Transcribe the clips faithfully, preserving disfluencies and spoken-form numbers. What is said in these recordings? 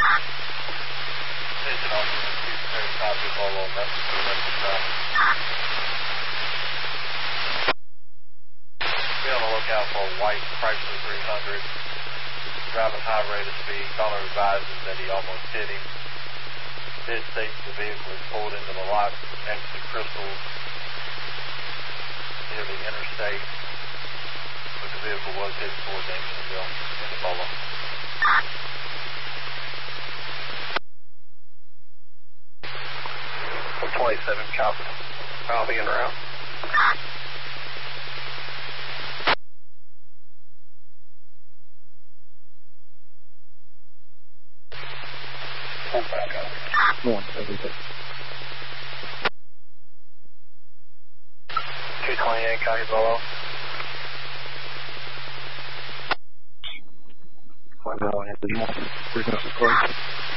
Attention on unit two, very copy, Bolo, message to electric traffic. Be on the lookout for a white Chrysler three hundred. Driving high rate of speed. Caller advises that he almost hit him. Bid states the vehicle is pulled into the lot next to Crystals near the interstate, but the vehicle was headed towards Andersonville in the Bolo. twenty-seven, copy. I'll be en route. Pull back up. One, everything. two twenty-eight, copy, Bolo. One now, Anthony. We're going to record.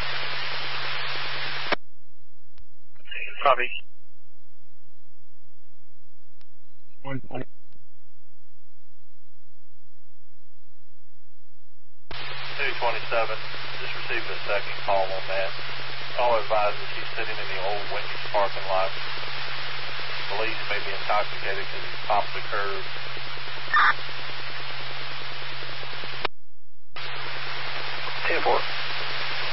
Copy. One twenty. two twenty-seven, just received a second call on that. Caller advises he's sitting in the old Wendy's parking lot. Police may be intoxicated because he popped the curb. ten four.